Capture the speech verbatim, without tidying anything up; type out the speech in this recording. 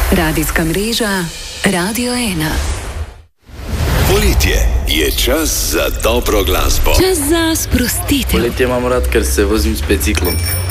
Radijska mreža Radio ena. Poletje je čas za dobro glasbo. Čas za sprostitev. Poletje imam rad, ker se vozim s biciklom.